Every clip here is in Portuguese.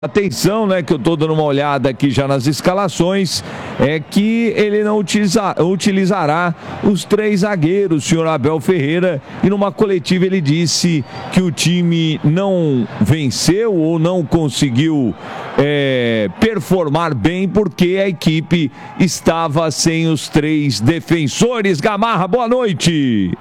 Atenção, né, que eu tô dando uma olhada aqui já nas escalações, é que ele não utilizará os 3 zagueiros, o senhor Abel Ferreira, e numa coletiva ele disse que o time não venceu ou não conseguiu performar bem porque a equipe estava sem os 3 defensores. Gamarra, boa noite!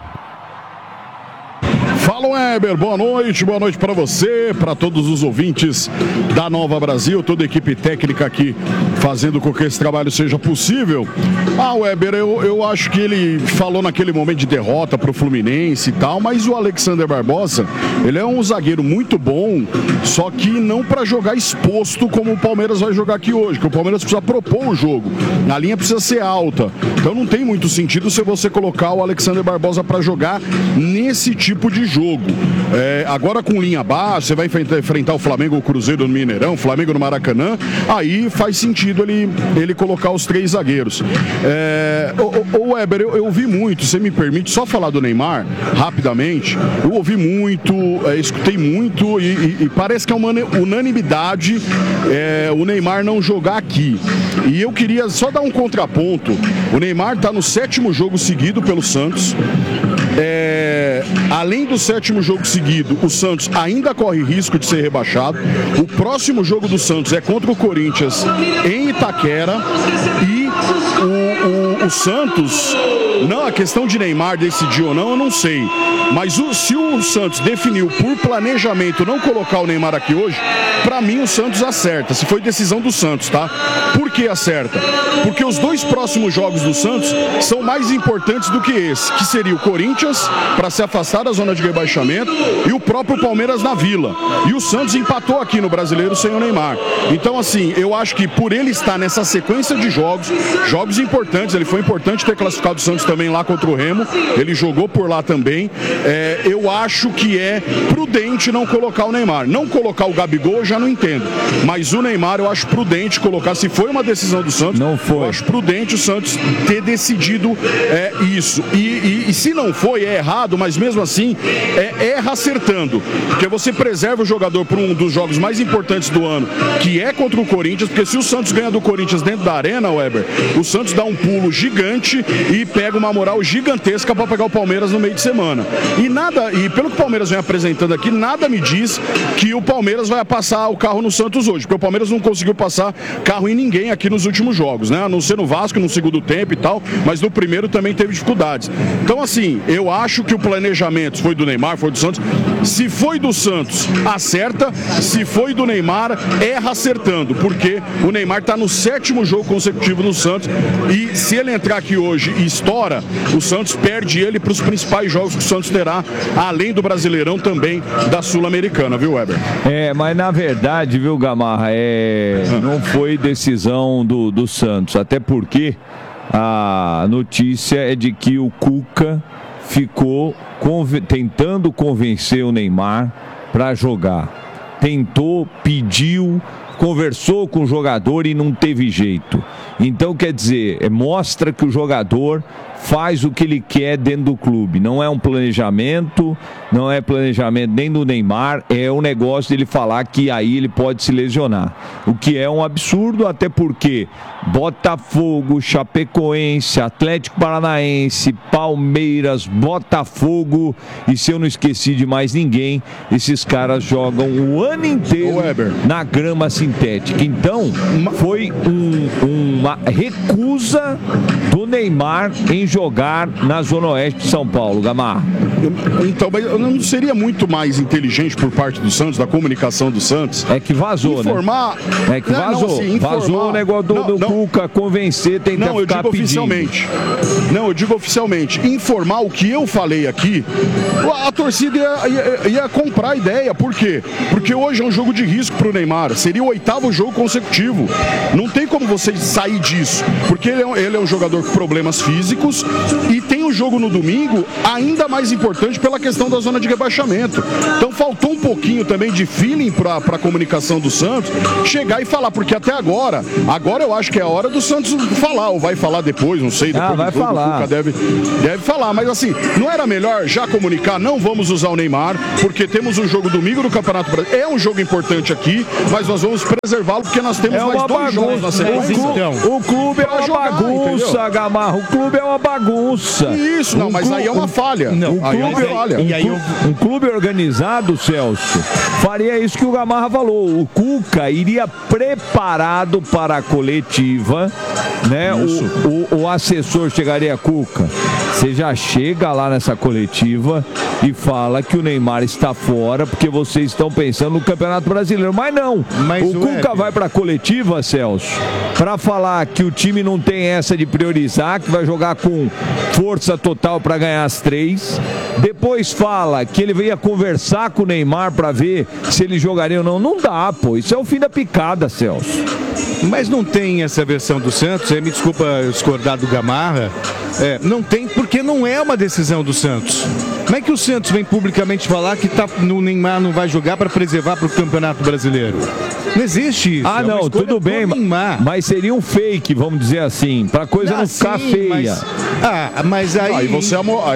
Fala, Weber, boa noite para você, para todos os ouvintes da Nova Brasil, toda a equipe técnica aqui fazendo com que esse trabalho seja possível. Weber, eu acho que ele falou naquele momento de derrota para o Fluminense e tal, mas o Alexander Barbosa, ele é um zagueiro muito bom, só que não para jogar exposto como o Palmeiras vai jogar aqui hoje, que o Palmeiras precisa propor o jogo, a linha precisa ser alta, então não tem muito sentido se você colocar o Alexander Barbosa para jogar nesse tipo de jogo. Agora com linha baixa, você vai enfrentar o Flamengo, o Cruzeiro no Mineirão, o Flamengo no Maracanã, aí faz sentido ele colocar os 3 zagueiros. Weber, eu ouvi muito, você me permite só falar do Neymar, rapidamente, eu ouvi muito, escutei muito e parece que é uma unanimidade o Neymar não jogar aqui. E eu queria só dar um contraponto, o Neymar está no 7º jogo seguido pelo Santos. Além do 7º jogo seguido, o Santos ainda corre risco de ser rebaixado. O próximo jogo do Santos é contra o Corinthians em Itaquera e o Santos, não, a questão de Neymar decidir ou não, eu não sei. Mas se o Santos definiu por planejamento não colocar o Neymar aqui hoje, pra mim o Santos acerta. Se foi decisão do Santos, tá? Por que acerta? Porque os 2 próximos jogos do Santos são mais importantes do que esse, que seria o Corinthians, para se afastar da zona de rebaixamento, e o próprio Palmeiras na Vila. E o Santos empatou aqui no Brasileiro sem o Neymar. Então, assim, eu acho que por ele estar nessa sequência de jogos importantes, ele foi importante ter classificado o Santos também lá contra o Remo, ele jogou por lá também. Eu acho que é prudente não colocar o Neymar. Não colocar o Gabigol eu já não entendo, mas o Neymar eu acho prudente colocar. Se foi uma decisão do Santos, não foi. Eu acho prudente o Santos ter decidido isso. E se não foi, é errado, mas mesmo assim erra acertando, porque você preserva o jogador para um dos jogos mais importantes do ano, que é contra o Corinthians, porque se o Santos ganha do Corinthians dentro da arena, Weber, o Santos dá um pulo gigante e pega uma moral gigantesca para pegar o Palmeiras no meio de semana. E pelo que o Palmeiras vem apresentando aqui, nada me diz que o Palmeiras vai passar o carro no Santos hoje, porque o Palmeiras não conseguiu passar carro em ninguém aqui nos últimos jogos, né? A não ser no Vasco, no segundo tempo e tal, mas no primeiro também teve dificuldades. Então, assim, eu acho que o planejamento foi do Neymar, foi do Santos. Se foi do Santos, acerta. Se foi do Neymar, erra acertando, porque o Neymar tá no 7º jogo consecutivo no Santos, e se ele entrar aqui hoje e estoura, o Santos perde ele para os principais jogos que o Santos terá, além do Brasileirão, também da Sul-Americana, viu, Weber? Mas na verdade, viu, Gamarra, não foi decisão do Santos, até porque a notícia é de que o Cuca ficou tentando convencer o Neymar para jogar. Tentou, pediu, conversou com o jogador e não teve jeito. Então, quer dizer, mostra que o jogador faz o que ele quer dentro do clube. Não é um planejamento, não é planejamento nem do Neymar, é um negócio dele falar que aí ele pode se lesionar. O que é um absurdo, até porque Botafogo, Chapecoense, Atlético Paranaense, Palmeiras, Botafogo, e se eu não esqueci de mais ninguém, esses caras jogam o ano inteiro na grama sintética. Então, foi uma recusa do Neymar em jogar na Zona Oeste de São Paulo, Gamarra. Então, mas não seria muito mais inteligente por parte do Santos, da comunicação do Santos? É que vazou, informar, né? É que vazou. Não, assim, vazou o negócio do Cuca convencer, tentar ficar pedindo. Oficialmente. Não, eu digo oficialmente. Informar o que eu falei aqui, a torcida ia comprar a ideia. Por quê? Porque hoje é um jogo de risco pro Neymar. Seria o 8º jogo consecutivo. Não tem como você sair disso. Porque ele é um jogador com problemas físicos e tem um jogo no domingo ainda mais importante pela questão da zona de rebaixamento. Então faltou um pouquinho também de feeling para a comunicação do Santos chegar e falar, porque até agora eu acho que é a hora do Santos falar, ou vai falar depois, não sei, depois vai falar. O Cuca deve falar, mas assim, não era melhor já comunicar, não vamos usar o Neymar, porque temos um jogo domingo no Campeonato Brasileiro, é um jogo importante aqui, mas nós vamos preservá-lo porque nós temos mais 2 jogos na sequência. O clube é uma bagunça, entendeu? Gamarra, o clube é uma bagunça. Isso, não, mas aí é uma falha. Um clube organizado, Celso, faria isso que o Gamarra falou. O Cuca iria preparado para a coletiva, né? O assessor chegaria, Cuca, você já chega lá nessa coletiva e fala que o Neymar está fora porque vocês estão pensando no Campeonato Brasileiro. Mas não. O Cuca vai para a coletiva, Celso, para falar que o time não tem essa de priorizar, que vai jogar com força total para ganhar as 3. Depois fala que ele ia conversar com o Neymar para ver se ele jogaria ou não. Não dá, pô. Isso é o fim da picada, Celso. Mas não tem essa versão do Santos, me desculpa discordar do Gamarra, não tem porque não é uma decisão do Santos. Como é que o Santos vem publicamente falar que no Neymar não vai jogar para preservar para o Campeonato Brasileiro? Não existe isso. Não, tudo bem, mas seria um fake, vamos dizer assim, para a coisa não ficar feia. Mas aí... Aí você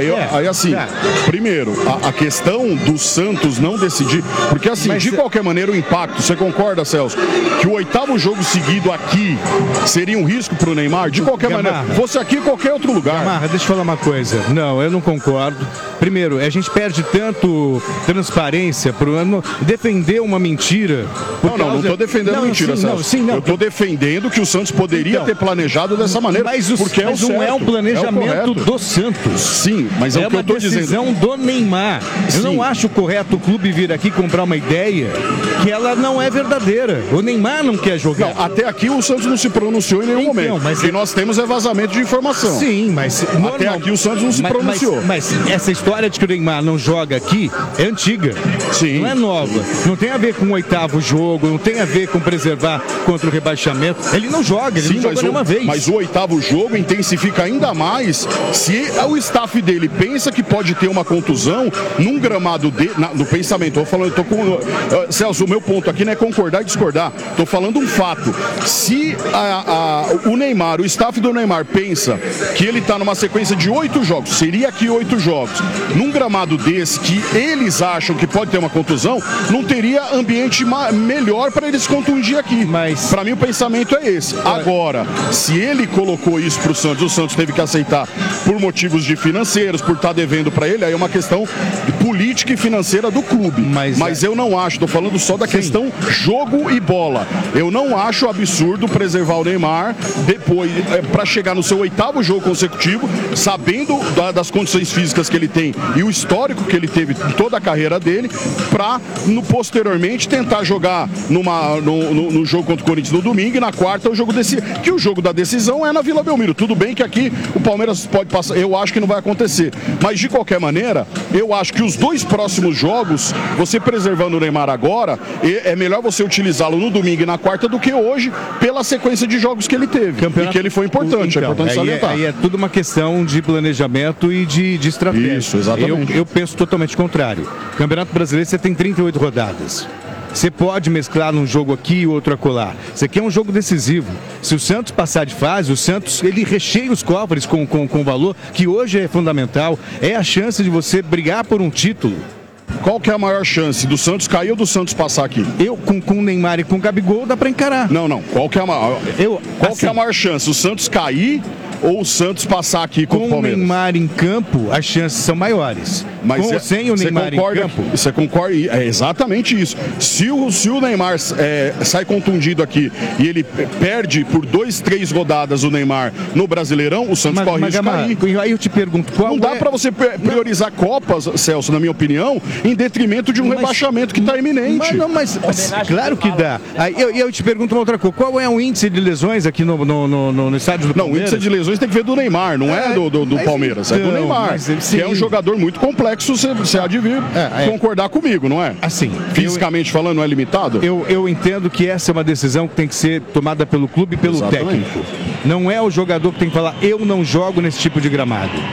primeiro, a questão do Santos não decidir, porque assim, de qualquer maneira o impacto, você concorda, Celso, que o 8º jogo seguido aqui seria um risco para o Neymar? De qualquer maneira, fosse aqui em qualquer outro lugar. Gamarra, deixa eu falar uma coisa. Não, eu não concordo. Primeiro, a gente perde tanto transparência por defender uma mentira. Não estou defendendo mentira, Celso. Eu estou defendendo que o Santos poderia ter planejado dessa maneira. Mas não é um planejamento do Santos. Sim, mas é o que eu estou dizendo. É uma decisão do Neymar. Eu não acho correto o clube vir aqui comprar uma ideia que ela não é verdadeira. O Neymar não quer jogar. Não, até aqui o Santos não se pronunciou em nenhum momento. Mas o que nós temos é vazamento de informação. Sim, mas... Até aqui o Santos não se pronunciou. Mas essa história de que o Neymar não joga aqui é antiga. Sim. Não é nova. Não tem a ver com o 8º jogo, não tem a ver com preservar contra o rebaixamento. Ele não joga, ele não joga nenhuma vez. Mas o 8º jogo intensifica ainda mais se o staff dele pensa que pode ter uma contusão num gramado no pensamento. Celso, o meu ponto aqui não é concordar e discordar. Estou falando um fato. Se o Neymar, o staff do Neymar pensa que ele está numa sequência de 8 jogos, seria aqui 8 jogos, num gramado desse que eles acham que pode ter uma contusão, não teria ambiente melhor para eles contundir aqui. Mas para mim o pensamento é esse. Agora, se ele colocou isso para o Santos teve que aceitar por motivos financeiros, por estar devendo para ele, aí é uma questão política e financeira do clube. Mas eu não acho, estou falando só da questão jogo e bola. Eu não acho absurdo preservar o Neymar depois, para chegar no seu 8º jogo consecutivo, sabendo das condições físicas que ele tem e o histórico que ele teve em toda a carreira dele, para posteriormente tentar jogar no jogo contra o Corinthians no domingo, e na quarta o jogo que o jogo da decisão é na Vila Belmiro. Tudo bem que aqui o Palmeiras pode passar, eu acho que não vai acontecer, mas de qualquer maneira eu acho que os 2 próximos jogos, você preservando o Neymar agora, é melhor você utilizá-lo no domingo e na quarta do que hoje, pela sequência de jogos que ele teve e que ele foi importante. Então, é importante salientar. Aí é tudo uma questão de planejamento e de estratégia. Isso, exatamente. Eu penso totalmente contrário. Campeonato Brasileiro você tem 38 rodadas. Você pode mesclar num jogo aqui e outro acolá. Isso aqui é um jogo decisivo. Se o Santos passar de fase, o Santos ele recheia os cofres com valor, que hoje é fundamental. É a chance de você brigar por um título. Qual que é a maior chance? Do Santos cair ou do Santos passar aqui? Com o Neymar e com o Gabigol, dá pra encarar. Não. Qual que é a maior? Qual que é a maior chance? O Santos cair ou o Santos passar aqui com o Palmeiras? Com o Neymar em campo, as chances são maiores. Mas com ou sem o Neymar em campo? Você concorda? É exatamente isso. Se o Neymar sai contundido aqui e ele perde por 2, 3 rodadas o Neymar no Brasileirão, o Santos corre risco de cair. Aí eu te pergunto, qual não dá para você priorizar Copas, Celso, na minha opinião, em detrimento de um rebaixamento que está iminente. Mas claro que dá. Aí eu te pergunto uma outra coisa. Qual é o índice de lesões aqui no estádio do Palmeiras? Não, o índice de lesões tem que ver do Neymar, não é do Palmeiras, é do Neymar. Que é um jogador muito complexo, você há de vir concordar comigo, não é? Assim, fisicamente falando, não é limitado? Eu entendo que essa é uma decisão que tem que ser tomada pelo clube e pelo técnico. Não é o jogador que tem que falar, eu não jogo nesse tipo de gramado.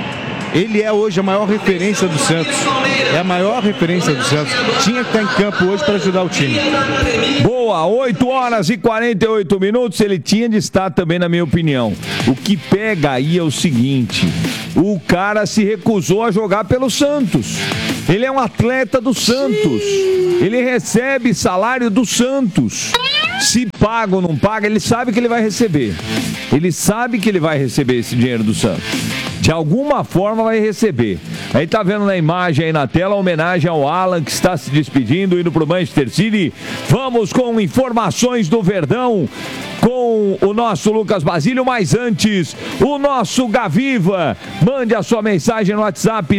Ele é hoje a maior referência do Santos. É a maior referência do Santos. Tinha que estar em campo hoje para ajudar o time. Boa, 8 horas e 48 minutos. Ele tinha de estar também, na minha opinião. O que pega aí é o seguinte: o cara se recusou a jogar pelo Santos. Ele é um atleta do Santos. Ele recebe salário do Santos. Se paga ou não paga, ele sabe que ele vai receber. Ele sabe que ele vai receber esse dinheiro do Santos. De alguma forma vai receber. Aí tá vendo na imagem aí na tela a homenagem ao Alan, que está se despedindo, indo pro Manchester City. Vamos com informações do Verdão com o nosso Lucas Basílio, mas antes, o nosso Gaviva. Mande a sua mensagem no WhatsApp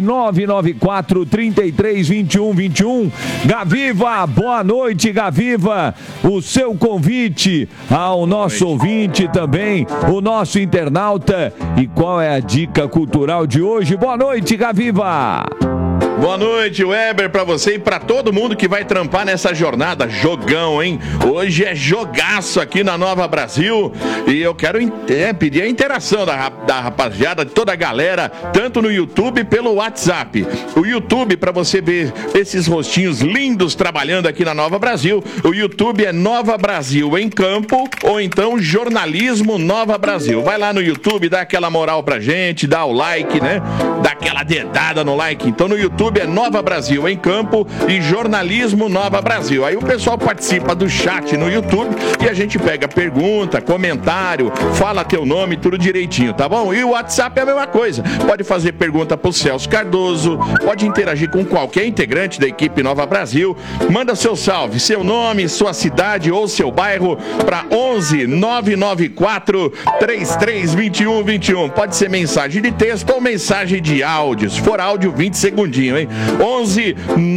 994-33-21-21. Gaviva, boa noite, Gaviva. O seu convite ao nosso ouvinte também, o nosso internauta. E qual é a dica cultural de hoje? Boa noite, Gaviva. Boa noite, Weber, pra você e pra todo mundo que vai trampar nessa jornada. Jogão, hein? Hoje é jogaço aqui na Nova Brasil e eu quero pedir a interação da rapaziada, de toda a galera, tanto no YouTube pelo WhatsApp. O YouTube, pra você ver esses rostinhos lindos trabalhando aqui na Nova Brasil, o YouTube é Nova Brasil em Campo ou então Jornalismo Nova Brasil. Vai lá no YouTube, dá aquela moral pra gente, dá o like, né? Dá aquela dedada no like. Então no YouTube é Nova Brasil em Campo e Jornalismo Nova Brasil. Aí o pessoal participa do chat no YouTube e a gente pega pergunta, comentário, fala teu nome, tudo direitinho, tá bom? E o WhatsApp é a mesma coisa. Pode fazer pergunta pro Celso Cardoso, pode interagir com qualquer integrante da equipe Nova Brasil. Manda seu salve, seu nome, sua cidade ou seu bairro para 11 994 3321 21. Pode ser mensagem de texto ou mensagem de áudio. Se for áudio, 20 segundinhos, hein? 11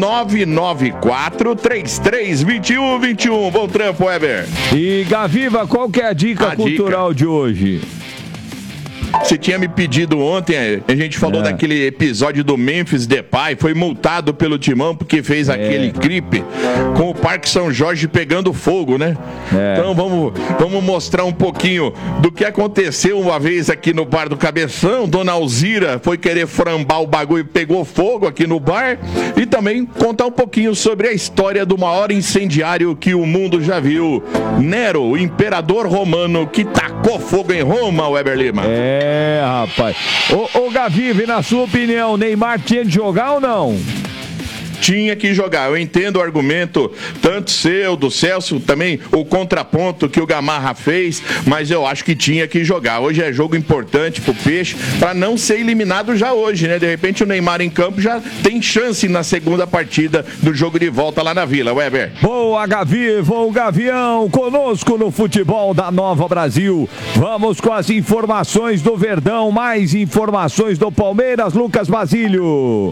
994 3321 21. Bom trampo, Weber. E Gaviva, qual que é a dica cultural de hoje? Você tinha me pedido ontem, a gente falou daquele episódio do Memphis Depay, foi multado pelo Timão porque fez aquele clipe com o Parque São Jorge pegando fogo, né? Então vamos mostrar um pouquinho do que aconteceu uma vez aqui no bar do Cabeção. Dona Alzira foi querer frambar o bagulho e pegou fogo aqui no bar, e também contar um pouquinho sobre a história do maior incendiário que o mundo já viu, Nero, o imperador romano que tacou fogo em Roma, Weber Lima. Rapaz. Ô Gaviva, e na sua opinião, Neymar tinha de jogar ou não? Tinha que jogar. Eu entendo o argumento, tanto seu, do Celso, também o contraponto que o Gamarra fez, mas eu acho que tinha que jogar. Hoje é jogo importante pro Peixe, para não ser eliminado já hoje, né? De repente o Neymar em campo já tem chance na segunda partida do jogo de volta lá na Vila, Weber. Boa, Gaviva, o Gavião, conosco no futebol da Nova Brasil. Vamos com as informações do Verdão, mais informações do Palmeiras, Lucas Basílio.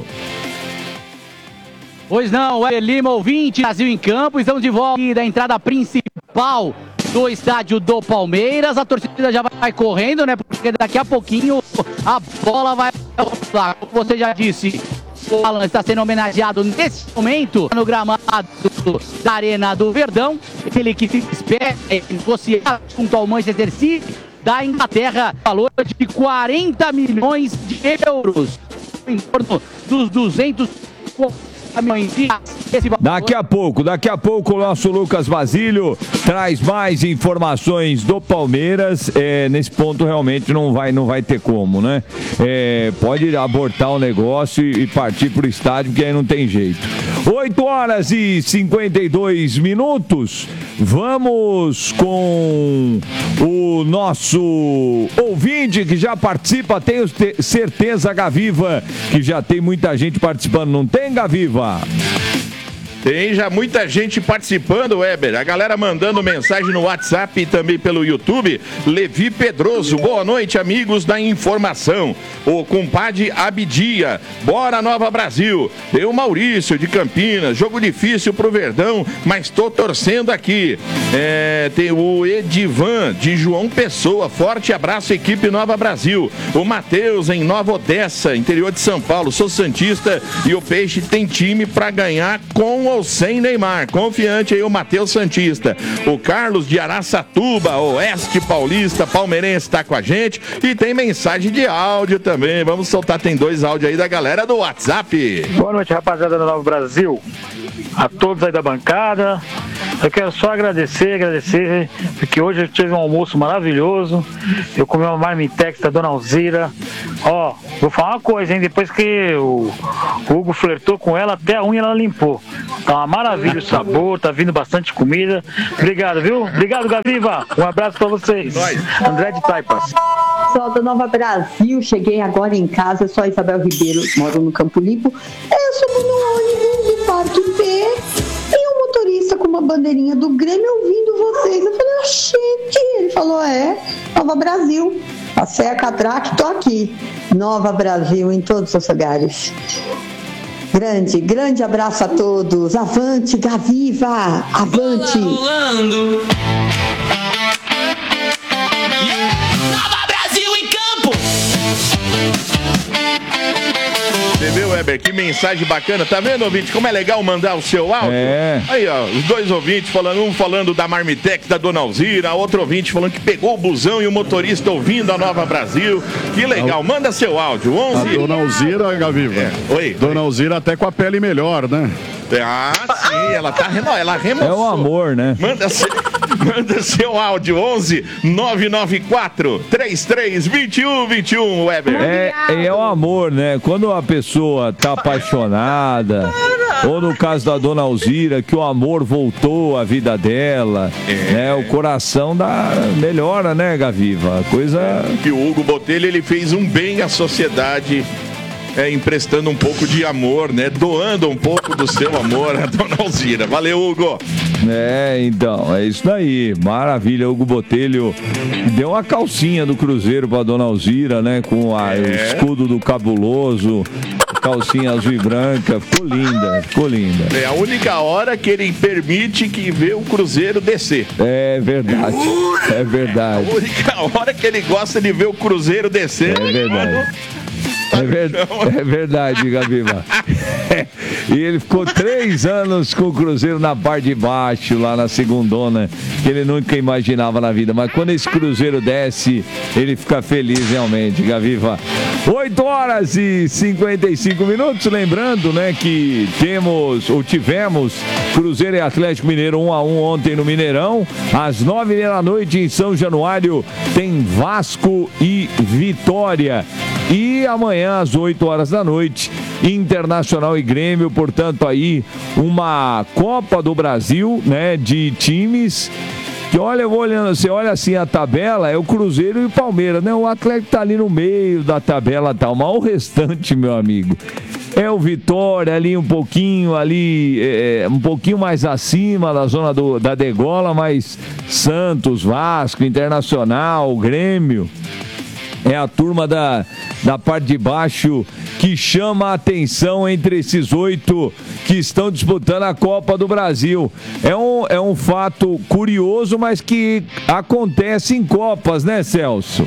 Pois não, Weber Lima, ouvinte, Brasil em Campo, estamos de volta aqui da entrada principal do estádio do Palmeiras. A torcida já vai correndo, né? Porque daqui a pouquinho a bola vai rolar. Como você já disse, o Alan está sendo homenageado nesse momento no gramado da Arena do Verdão. Ele que se espera negociar junto ao Manchester City da Inglaterra, valor de 40 milhões de euros, em torno dos 200 Daqui a pouco o nosso Lucas Basílio traz mais informações do Palmeiras. Nesse ponto realmente não vai ter como, né? Pode abortar o negócio e partir pro estádio, porque aí não tem jeito. 8 horas e 52 minutos. Vamos com o nosso ouvinte que já participa. Tenho certeza, Gaviva, que já tem muita gente participando. Não tem, Gaviva? Tem já muita gente participando, Weber. A galera mandando mensagem no WhatsApp e também pelo YouTube. Levi Pedroso, boa noite, amigos da informação. O compadre Abidia, bora Nova Brasil. Tem o Maurício de Campinas, jogo difícil pro Verdão, mas tô torcendo aqui. Tem o Edivan de João Pessoa, forte abraço, equipe Nova Brasil. O Matheus em Nova Odessa, interior de São Paulo, sou santista e o Peixe tem time pra ganhar com ou sem Neymar. Confiante aí o Matheus Santista. O Carlos de Araçatuba, Oeste Paulista, palmeirense, tá com a gente. E tem mensagem de áudio também. Vamos soltar, tem 2 áudios aí da galera do WhatsApp. Boa noite, rapaziada da Nova Brasil. A todos aí da bancada. Eu quero só agradecer, porque hoje eu tive um almoço maravilhoso. Eu comi uma marmitex da Dona Alzira. Ó, vou falar uma coisa, hein? Depois que o Hugo flertou com ela, até a unha ela limpou. Tá uma maravilha o sabor, tá vindo bastante comida. Obrigado, viu? Obrigado, Gaviva. Um abraço pra vocês. André de Taipas. Pessoal da Nova Brasil, cheguei agora em casa, sou a Isabel Ribeiro, moro no Campo Limpo. Eu subi no ônibus do Parque P e um motorista com uma bandeirinha do Grêmio ouvindo vocês. Eu falei, gente, ele falou, Nova Brasil. Passei a catraca e tô aqui. Nova Brasil em todos os lugares. Grande abraço a todos. Avante, Gaviva! Avante! Nova Brasil em campo! Você viu, Weber? Que mensagem bacana. Tá vendo, ouvinte, como é legal mandar o seu áudio? Aí, ó, os 2 ouvintes falando, um falando da Marmitex da Dona Alzira, outro ouvinte falando que pegou o busão e o motorista ouvindo a Nova Brasil. Que legal. Manda seu áudio. 11. A Dona Alzira, Gaviva. Oi. Dona Alzira até com a pele melhor, né? Ah, sim, ela remoçou. É o amor, né? Manda seu áudio, 11 994 33 21 21, Weber. É o amor, né? Quando a pessoa tá apaixonada, ou no caso da Dona Alzira, que o amor voltou à vida dela, né? O coração melhora, né, Gaviva? A coisa... Que o Hugo Botelho, ele fez um bem à sociedade, emprestando um pouco de amor, né? Doando um pouco do seu amor à Dona Alzira. Valeu, Hugo! Então, é isso daí. Maravilha, Hugo Botelho deu uma calcinha do Cruzeiro pra Dona Alzira, né? Com o escudo do Cabuloso, calcinha azul e branca. Ficou linda. É a única hora que ele permite que vê o Cruzeiro descer. É verdade. A única hora que ele gosta de ver o Cruzeiro descer. É verdade. É verdade, Gaviva. E ele ficou 3 anos com o Cruzeiro na parte de baixo, lá na segundona, que ele nunca imaginava na vida. Mas quando esse Cruzeiro desce, ele fica feliz realmente, Gaviva. 8h55. Lembrando, né, que tivemos Cruzeiro e Atlético Mineiro 1-1 ontem no Mineirão. Às 9h30 em São Januário tem Vasco e Vitória. E amanhã, às 8h, Internacional e Grêmio, portanto, aí uma Copa do Brasil, né, de times. Que olha, eu vou olhando, você olha assim a tabela, é o Cruzeiro e o Palmeiras, né? O Atlético tá ali no meio da tabela e tal, mas o restante, meu amigo, é o Vitória ali um pouquinho mais acima da zona da degola, mas Santos, Vasco, Internacional, Grêmio. É a turma da parte de baixo que chama a atenção entre esses 8 que estão disputando a Copa do Brasil. É um fato curioso, mas que acontece em Copas, né, Celso?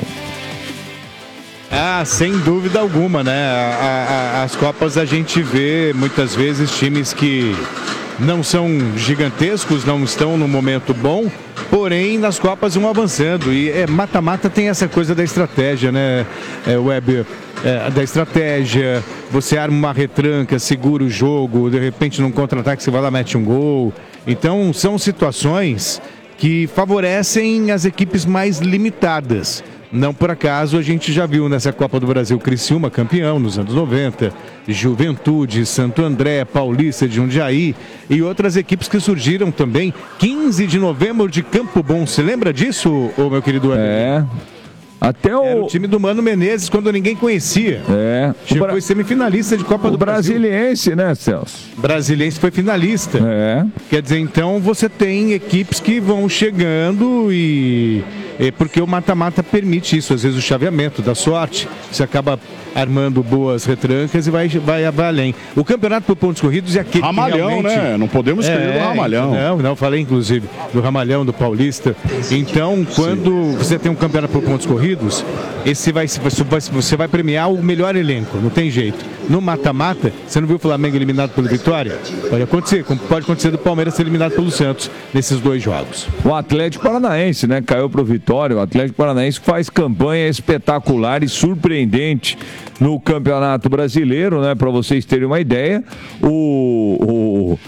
Sem dúvida alguma, né? As Copas a gente vê muitas vezes times que não são gigantescos, não estão no momento bom, porém nas Copas vão avançando. E mata-mata tem essa coisa da estratégia, né, Weber? Da estratégia, você arma uma retranca, segura o jogo, de repente num contra-ataque você vai lá e mete um gol. Então são situações que favorecem as equipes mais limitadas. Não por acaso a gente já viu nessa Copa do Brasil Criciúma campeão nos anos 90, Juventude, Santo André, Paulista de Jundiaí e outras equipes que surgiram também. 15 de novembro de Campo Bom, você lembra disso, meu querido Weber? Era o time do Mano Menezes quando ninguém conhecia. Foi semifinalista de Copa do Brasil. O Brasiliense, né, Celso? Brasiliense foi finalista. Quer dizer, então você tem equipes que vão chegando porque o mata-mata permite isso, às vezes o chaveamento, da sorte, você acaba armando boas retrancas e vai além. O campeonato por pontos corridos é aquele Ramalhão, que realmente... né? Não podemos esquecer do Ramalhão. Não, falei inclusive do Ramalhão, do Paulista. Então, quando você tem um campeonato por pontos corridos, você vai premiar o melhor elenco, não tem jeito. no mata-mata, você não viu o Flamengo eliminado pelo Vitória? Pode acontecer, como pode acontecer do Palmeiras ser eliminado pelo Santos nesses 2 jogos. O Atlético Paranaense, né? Caiu pro Vitória. O Atlético Paranaense faz campanha espetacular e surpreendente no Campeonato Brasileiro, né? Para vocês terem uma ideia, o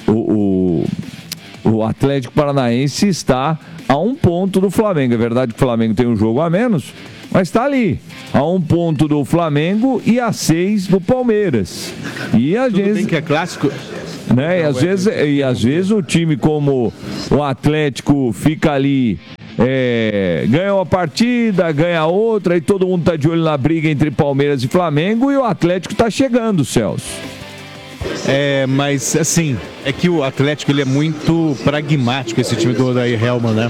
Atlético Paranaense está a 1 ponto do Flamengo. É verdade que o Flamengo tem um jogo a menos, mas está ali, a 1 ponto do Flamengo e a 6 do Palmeiras. E às vezes bem que é clássico, né? E às vezes o time como o Atlético fica ali, ganha uma partida, ganha outra, e todo mundo está de olho na briga entre Palmeiras e Flamengo, e o Atlético está chegando, Celso. Mas assim, é que o Atlético ele é muito pragmático, esse time do Odair Hellmann, né?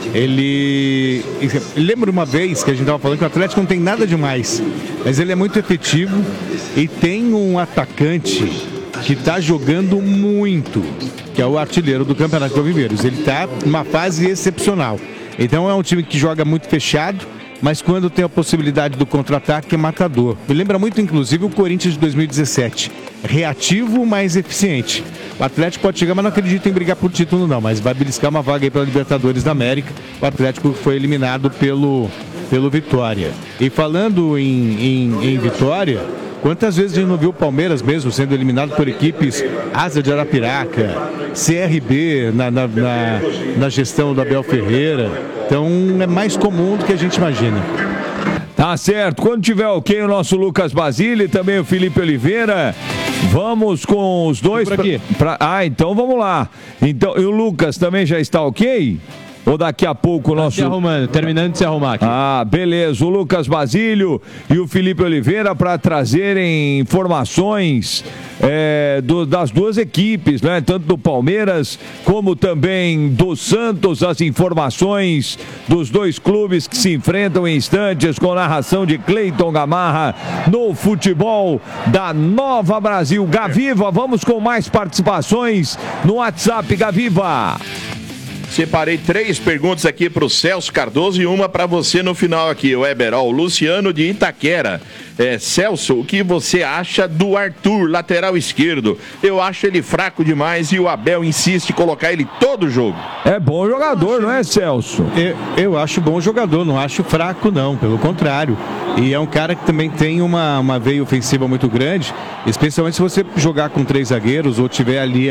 Ele lembra uma vez que a gente estava falando que o Atlético não tem nada demais, mas ele é muito efetivo e tem um atacante que está jogando muito, que é o artilheiro do Campeonato de Brasileiro. Ele está numa fase excepcional. Então é um time que joga muito fechado, mas quando tem a possibilidade do contra-ataque é matador. Me lembra muito, inclusive, o Corinthians de 2017. Reativo, mas eficiente. O Atlético pode chegar, mas não acredito em brigar por título não, mas vai beliscar uma vaga aí para a Libertadores da América. O Atlético foi eliminado pelo Vitória. E falando em Vitória, quantas vezes a gente não viu o Palmeiras mesmo sendo eliminado por equipes Asa de Arapiraca, CRB na gestão do Abel Ferreira. Então é mais comum do que a gente imagina. Tá certo. Quando tiver ok o nosso Lucas Basile e também o Felipe Oliveira, vamos com os dois. Então vamos lá. Então, e o Lucas também já está ok? Ou daqui a pouco o nosso... Se arrumando, terminando de se arrumar aqui. Beleza. O Lucas Basílio e o Felipe Oliveira para trazerem informações das duas equipes, né? Tanto do Palmeiras como também do Santos, as informações dos dois clubes que se enfrentam em instantes, com narração de Cleiton Gamarra no futebol da Nova Brasil. Gaviva, vamos com mais participações no WhatsApp, Gaviva. Separei 3 perguntas aqui para o Celso Cardoso e uma para você no final aqui, Weber. O Luciano de Itaquera. Celso, o que você acha do Arthur, lateral esquerdo? Eu acho ele fraco demais e o Abel insiste em colocar ele todo jogo. É bom jogador, não é, Celso? Eu acho bom jogador, não acho fraco não, pelo contrário. E é um cara que também tem uma veia ofensiva muito grande, especialmente se você jogar com 3 zagueiros ou tiver ali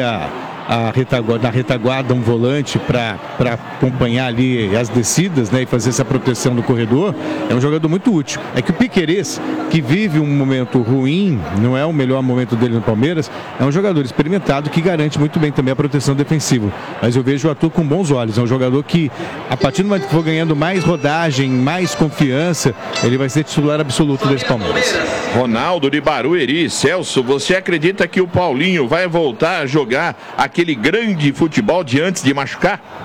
na retaguarda um volante para acompanhar ali as descidas, né, e fazer essa proteção do corredor. É um jogador muito útil. É que o Piquerez, que vive um momento ruim, não é o melhor momento dele no Palmeiras, é um jogador experimentado que garante muito bem também a proteção defensiva. Mas eu vejo o Arthur com bons olhos. É um jogador que, a partir do momento que for ganhando mais rodagem, mais confiança, ele vai ser titular absoluto desse Palmeiras. Ronaldo de Barueri. Celso, você acredita que o Paulinho vai voltar a jogar aquele grande futebol de antes de machucar?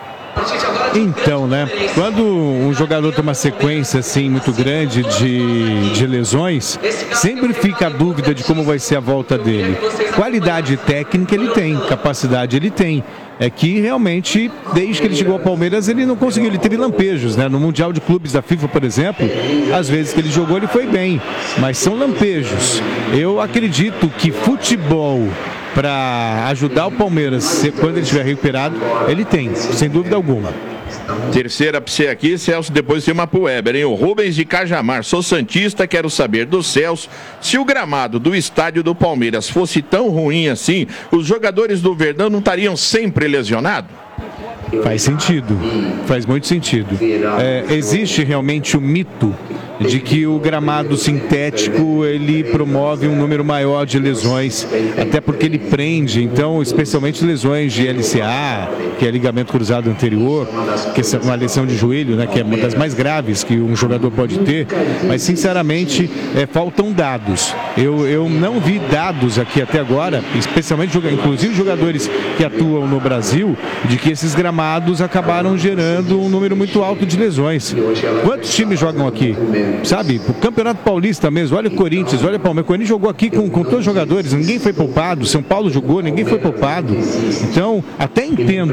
Então, né? Quando um jogador tem uma sequência assim muito grande de lesões, sempre fica a dúvida de como vai ser a volta dele. Qualidade técnica ele tem, capacidade ele tem. É que realmente, desde que ele chegou ao Palmeiras, ele não conseguiu, ele teve lampejos, né? No Mundial de Clubes da FIFA, por exemplo, às vezes que ele jogou ele foi bem, mas são lampejos. Eu acredito que futebol para ajudar o Palmeiras quando ele estiver recuperado, ele tem, sem dúvida alguma. Terceira para você aqui, Celso, depois tem uma pro Weber, hein? O Rubens de Cajamar. Sou santista, quero saber do Celso se o gramado do estádio do Palmeiras fosse tão ruim assim, os jogadores do Verdão não estariam sempre lesionados? Faz sentido, faz muito sentido. Existe realmente o mito de que o gramado sintético ele promove um número maior de lesões, até porque ele prende, então, especialmente lesões de LCA, que é ligamento cruzado anterior, que é uma lesão de joelho, né, que é uma das mais graves que um jogador pode ter, mas sinceramente faltam dados. Eu não vi dados aqui até agora, especialmente inclusive jogadores que atuam no Brasil, de que esses gramados gramados acabaram gerando um número muito alto de lesões. Quantos times jogam aqui? Sabe, o Campeonato Paulista mesmo, olha o Corinthians, olha o Palmeiras. O Corinthians jogou aqui com todos os jogadores, ninguém foi poupado. São Paulo jogou, ninguém foi poupado. Então, até entendo.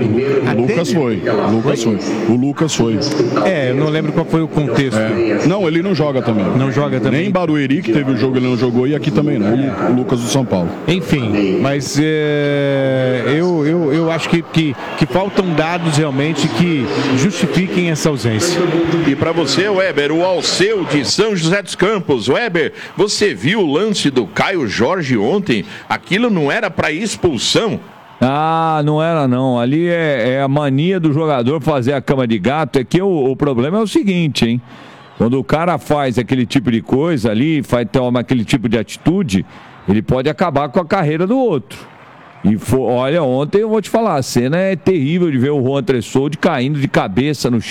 O Lucas foi. Eu não lembro qual foi o contexto. Não, ele não joga também. Não joga também. Nem em Barueri, que teve o jogo, ele não jogou, e aqui também não. O Lucas do São Paulo. Enfim, mas eu acho que faltam dados realmente que justifiquem essa ausência. E para você, Weber, o Alceu de São José dos Campos. Weber, você viu o lance do Caio Jorge ontem? Aquilo não era para expulsão? Não era não. Ali é a mania do jogador fazer a cama de gato. É que o problema é o seguinte, hein? Quando o cara faz aquele tipo de coisa ali, toma aquele tipo de atitude, ele pode acabar com a carreira do outro. E olha, ontem eu vou te falar, a cena é terrível de ver o Juan Tressoldi caindo de cabeça no chão.